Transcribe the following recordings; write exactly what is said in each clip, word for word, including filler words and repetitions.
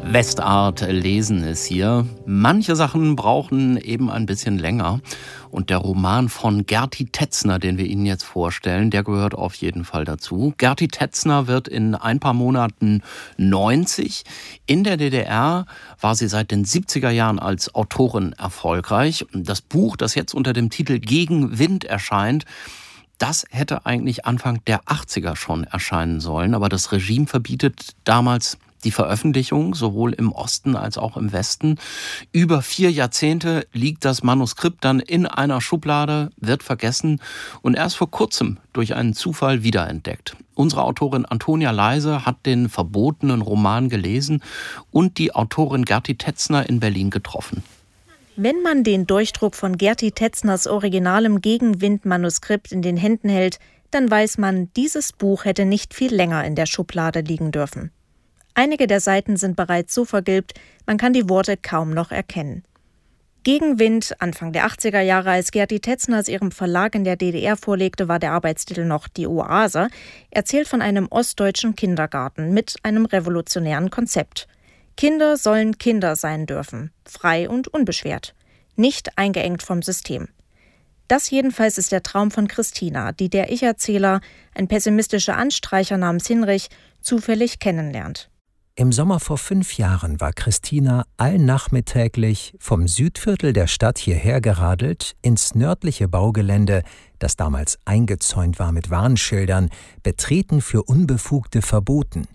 Westart lesen ist hier. Manche Sachen brauchen eben ein bisschen länger. Und der Roman von Gerty Tetzner, den wir Ihnen jetzt vorstellen, der gehört auf jeden Fall dazu. Gerty Tetzner wird in ein paar Monaten neunzig. In der D D R war sie seit den siebziger Jahren als Autorin erfolgreich. Das Buch, das jetzt unter dem Titel Gegen Wind erscheint, das hätte eigentlich Anfang der achtziger schon erscheinen sollen. Aber das Regime verbietet damals die Veröffentlichung, sowohl im Osten als auch im Westen. Über vier Jahrzehnte liegt das Manuskript dann in einer Schublade, wird vergessen und erst vor kurzem durch einen Zufall wiederentdeckt. Unsere Autorin Antonia Leise hat den verbotenen Roman gelesen und die Autorin Gerty Tetzner in Berlin getroffen. Wenn man den Durchdruck von Gerty Tetzners originalem Gegenwind-Manuskript in den Händen hält, dann weiß man, dieses Buch hätte nicht viel länger in der Schublade liegen dürfen. Einige der Seiten sind bereits so vergilbt, man kann die Worte kaum noch erkennen. Gegenwind, Anfang der achtziger Jahre, als Gerty Tetzner es ihrem Verlag in der D D R vorlegte, war der Arbeitstitel noch Die Oase, erzählt von einem ostdeutschen Kindergarten mit einem revolutionären Konzept. Kinder sollen Kinder sein dürfen, frei und unbeschwert, nicht eingeengt vom System. Das jedenfalls ist der Traum von Christina, die der Ich-Erzähler, ein pessimistischer Anstreicher namens Hinrich, zufällig kennenlernt. Im Sommer vor fünf Jahren war Christina allnachmittäglich vom Südviertel der Stadt hierher geradelt ins nördliche Baugelände, das damals eingezäunt war mit Warnschildern, betreten für Unbefugte verboten.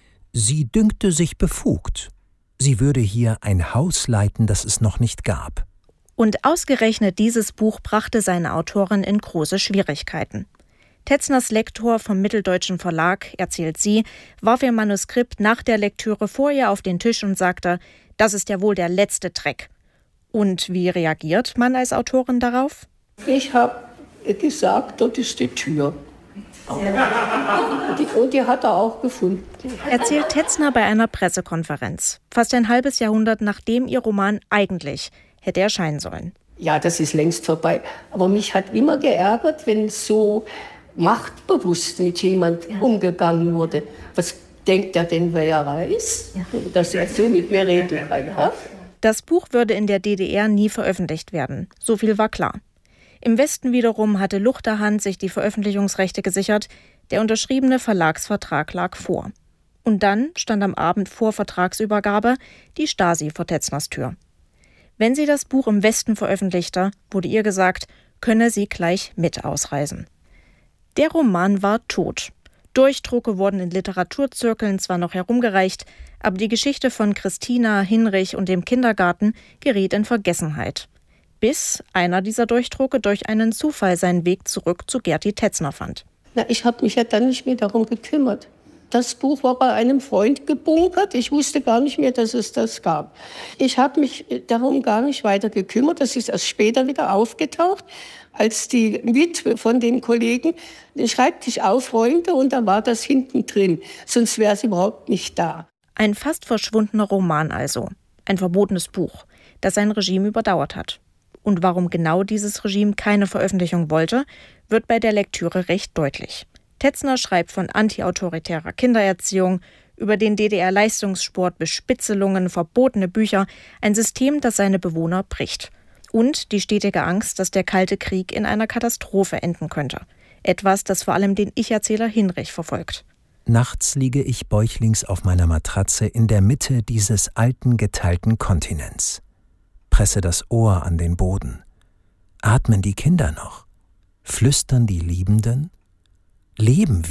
Sie dünkte sich befugt. Sie würde hier ein Haus leiten, das es noch nicht gab. Und ausgerechnet dieses Buch brachte seine Autorin in große Schwierigkeiten. Tetzners Lektor vom Mitteldeutschen Verlag, erzählt sie, warf ihr Manuskript nach der Lektüre vor ihr auf den Tisch und sagte, das ist ja wohl der letzte Dreck. Und wie reagiert man als Autorin darauf? Ich habe gesagt, dort ist die Tür. Die, und die hat er auch gefunden. Erzählt Tetzner bei einer Pressekonferenz, fast ein halbes Jahrhundert nachdem ihr Roman eigentlich hätte erscheinen sollen. Ja, das ist längst vorbei. Aber mich hat immer geärgert, wenn so machtbewusst mit jemandem umgegangen wurde. Was denkt er denn, wer er ist? Ja. Dass er so mit mir reden kann. Ja? Das Buch würde in der D D R nie veröffentlicht werden. So viel war klar. Im Westen wiederum hatte Luchterhand sich die Veröffentlichungsrechte gesichert. Der unterschriebene Verlagsvertrag lag vor. Und dann stand am Abend vor Vertragsübergabe die Stasi vor Tetzners Tür. Wenn sie das Buch im Westen veröffentlichte, wurde ihr gesagt, könne sie gleich mit ausreisen. Der Roman war tot. Durchdrucke wurden in Literaturzirkeln zwar noch herumgereicht, aber die Geschichte von Christina, Hinrich und dem Kindergarten geriet in Vergessenheit. Bis einer dieser Durchdrucke durch einen Zufall seinen Weg zurück zu Gerty Tetzner fand. Na, ich habe mich ja dann nicht mehr darum gekümmert. Das Buch war bei einem Freund gebunkert. Ich wusste gar nicht mehr, dass es das gab. Ich habe mich darum gar nicht weiter gekümmert. Das ist erst später wieder aufgetaucht, als die Witwe von dem Kollegen den Schreibtisch aufräumte und da war das hinten drin. Sonst wäre es überhaupt nicht da. Ein fast verschwundener Roman also. Ein verbotenes Buch, das sein Regime überdauert hat. Und warum genau dieses Regime keine Veröffentlichung wollte, wird bei der Lektüre recht deutlich. Tetzner schreibt von antiautoritärer Kindererziehung, über den D D R-Leistungssport, Bespitzelungen, verbotene Bücher, ein System, das seine Bewohner bricht. Und die stetige Angst, dass der Kalte Krieg in einer Katastrophe enden könnte. Etwas, das vor allem den Ich-Erzähler Hinrich verfolgt. Nachts liege ich bäuchlings auf meiner Matratze in der Mitte dieses alten, geteilten Kontinents. Presse das Ohr an den Boden. Atmen die Kinder noch? Flüstern die Liebenden? Leben wir?